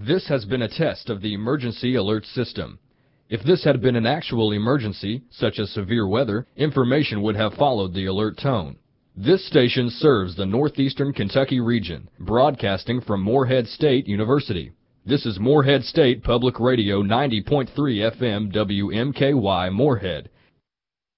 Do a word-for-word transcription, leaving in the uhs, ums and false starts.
This has been a test of the emergency alert system. If this had been an actual emergency, such as severe weather, information would have followed the alert tone. This station serves the northeastern Kentucky region, broadcasting from Morehead State University. This is Morehead State Public Radio ninety point three F M W M K Y Morehead,